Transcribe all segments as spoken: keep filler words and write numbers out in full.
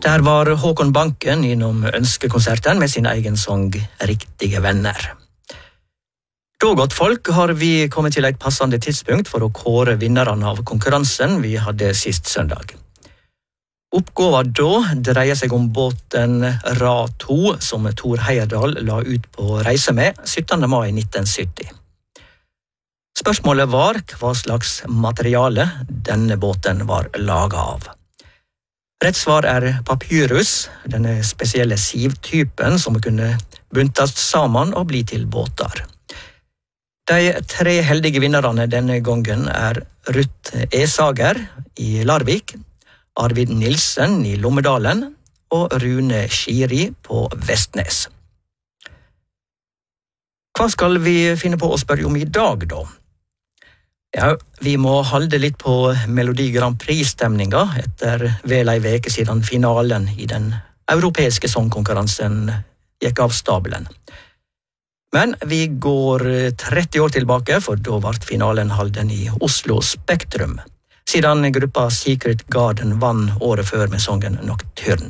Der var Håkon Banken innom ønskekonserten med sin egen sang «Riktige venner». Da, godt folk, har vi kommet til et passende tidspunkt for å kåre vinnerne av konkurransen vi hadde sist søndag. Oppgåva da dreier seg om båten Ra to, som Thor Heyerdahl la ut på reise med syttende mai nitten sytti. Spørsmålet var hva slags materiale denne båten var laget av. Rett svar er papyrus, denne spesielle sivtypen som kunne buntes sammen og bli til båter. De tre heldige vinnerne denne gangen er Ruth Esager i Larvik, Arvid Nilsen i Lommedalen og Rune Skiri på Vestnes. Hva skal vi finne på å spørre om i dag, da? Ja, vi må holde litt på Melodi Grand Prix-stemninga etter vel ei veke siden finalen i den europeiske sangkonkurransen gikk av stabelen. Men vi går tretti år tilbake, for da ble finalen holden i Oslo Spektrum, siden gruppa Secret Garden vann året før med sangen Nocturne.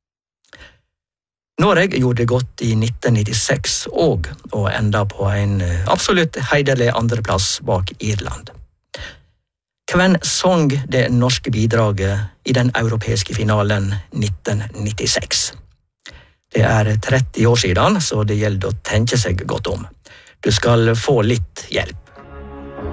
Norge gjorde det godt i nitten nittiseks og, og enda på en absolutt heiderlig andreplass bak Irland. Hvem sang det norske bidraget i den europeiske finalen nitten nittiseks? Det er tretti år siden, så det gjelder å tenke seg godt om. Du skal få litt hjelp.